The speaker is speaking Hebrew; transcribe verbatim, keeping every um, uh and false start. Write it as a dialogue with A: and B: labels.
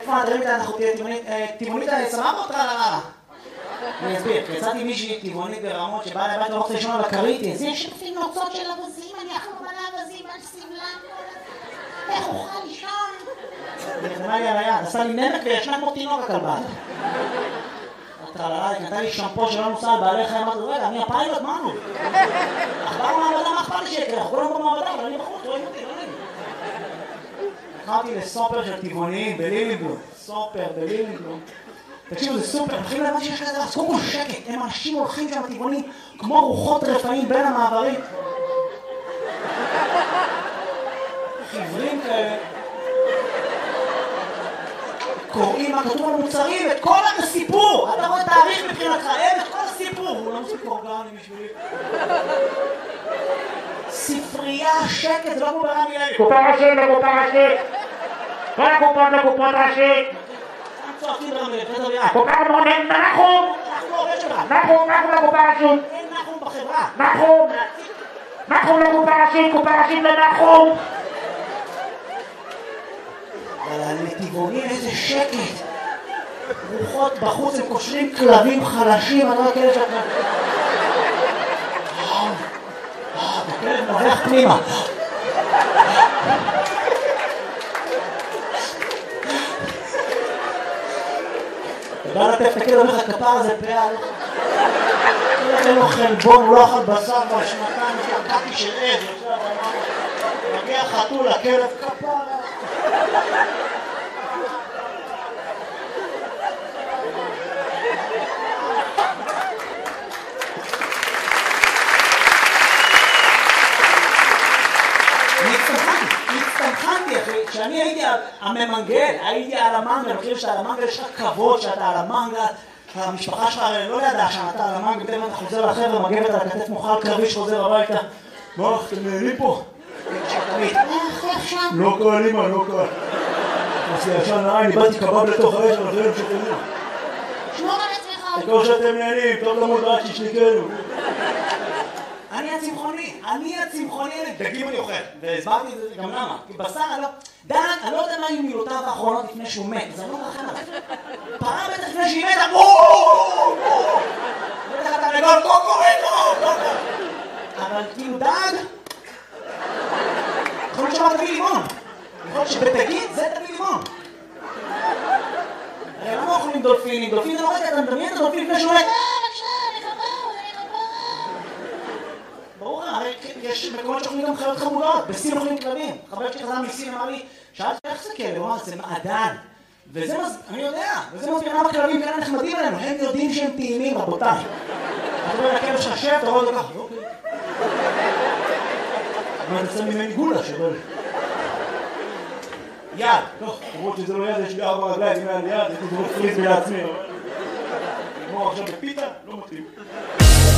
A: מה, תראי איתה, אנחנו תהיה טבעונית סבבה או טרללה? אני אסביר, יצאתי מישהי טבעונית ברמות שבאה לבית לא רוצה לישון על הכרית, זה שפים נוצות של אבזים, אני אכלו מלא אבזים על סבלם, איך אוכל לישון? היא נתנה לי על היד, עשה לי נמק וישנה כמו תינוק הכלבה. הטרללה, היא נתנה לי שמפו שלא נוסע על בעלי חיים, אמרתי, רגע, אני הפיילוט, מה נו? אכבר מעבדה, מה אכפת לי שיקרה? אנחנו כולם במעבדה, אבל אני בחוץ, רואים אותי, לא נעים. נכנסתי לסופר של טבעוניים בלילינבלום, סופר בלילינבלום. תקשיבו, זה סופר, מתחילים להבין שיש כזה, אז קודם כל שקט, הם אנשים הולכים שם טבעונים כמו רוחות רפאים בין המעברים. חברים כאלה. קוראים מה כתוב על מוצרים, את כל הסיפור. אתה רואה תאריך מבחינתך, אין את כל הסיפור. הוא לא מספיק אורגני בשבילי. ספרייה, שקט, זה לא כמו ברמי לוי.
B: קופה ראשית לקופה ראשית. כל הקופות לקופות ראשית.
A: צועקים ברמי לוי.
B: קופה מונן, נחום.
A: אנחנו עובד שלך.
B: נחום, נחום לקופה ראשית.
A: אין נחום בחברה.
B: נחום. נחום לקופה ראשית, קופה ראשית לנחום.
A: אבל הנתיבונים איזה שקט. רוחות בחוץ, הם קושרים כלבים חלשים, אני לא כאלה שאתה... הכלב נובח פנימה. אתה בא לטף את הכלב, אומר לך כפר הזה פעל. אין לו חלבון, הוא לא אכל בשר בשנתיים, שהקקי של עז, מגיע חתול, הכלב כפר. כשאני הייתי הממנגל, הייתי על המנגל, אני חושב שאתה על המנגל, יש לך כבוד שאתה על המנגל, המשפחה שלך לא ידעה שאתה על המנגל, בטח אתה חוזר לחבר'ה, מגבת על הכתף מוכל קרבי שחוזר הביתה. מה, אתם נהנים פה? לא קל, אמא, לא קל. עשי ישן נעי, באתי קבב לתוך האש, אבל אחרים שתנאים.
C: שמור על עצמך.
A: תקור שאתם נהנים, טוב למות רק ששניקנו. אני הצמחוני, אני הצמחוני, דגים אני אוכל, והסברתי את זה גם למה, כי בשר אני לא, דן, אני לא יודע מה היו מילותיו האחרונות לפני שהוא מת, אז אני לא מרחם עליו. פעם בטח לפני שהיא מתה, בואו! בטח אתה לגול, קוקורינו! אבל כאילו דג, יכול להיות שמה תביא לימון, יכול להיות שבתגיד זה תביא לימון. הרי למה אוכלים דולפינים? דולפינים, לא רגע, אתה מדמיין את הדולפין לפני שהוא מת? ברור, הרי יש מקומות שאוכלים גם חיות חמודות, בסין אוכלים כלבים. חבר שלי חזר מסין אמר לי, שאלתי איך זה כלב? הוא אמר, זה מעדן. וזה מז... אני יודע, וזה מסביר למה כלבים כאלה נחמדים עלינו, הם יודעים שהם טעימים, רבותיי. אתה רואה לכלב שלך שב, אתה רואה אותו ככה, אוקיי. מה, אתה שם ממני גולה שבל. יד, טוב, למרות שזה לא יד, יש לי ארבע רגליים, אם היה לי יד, הייתי דורק פריז לעצמי. כמו עכשיו בפיתה, לא מתאים.